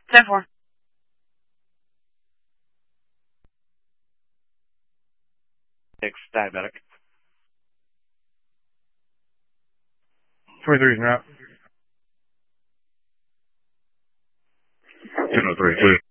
10-4. Six, diabetic. 23 is not. 10-3, clear.